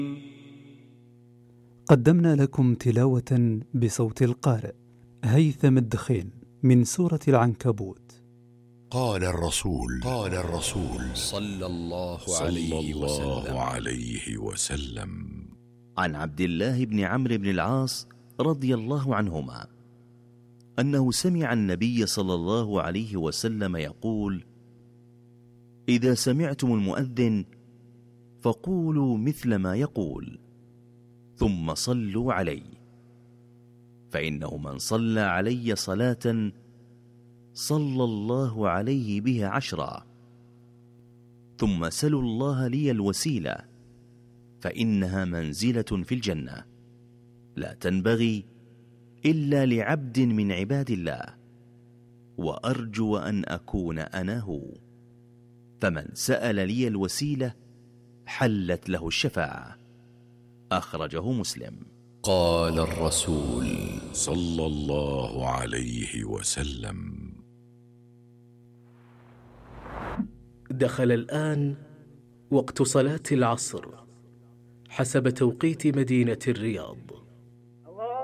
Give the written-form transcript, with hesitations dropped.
قدمنا لكم تلاوة بصوت القارئ هيثم الدخين من سورة العنكبوت. قال الرسول صلى الله عليه وسلم عن عبد الله بن عمرو بن العاص رضي الله عنهما أنه سمع النبي صلى الله عليه وسلم يقول: إذا سمعتم المؤذن فقولوا مثل ما يقول ثم صلوا علي، فإنه من صلى علي صلاة صلى الله عليه بها 10. ثم سلوا الله لي الوسيلة فإنها منزلة في الجنة لا تنبغي إلا لعبد من عباد الله، وأرجو أن أكون أنا هو. فمن سأل لي الوسيلة حلت له الشفاعة. أخرجه مسلم. قال الرسول صلى الله عليه وسلم: دخل الآن وقت صلاة العصر حسب توقيت مدينة الرياض.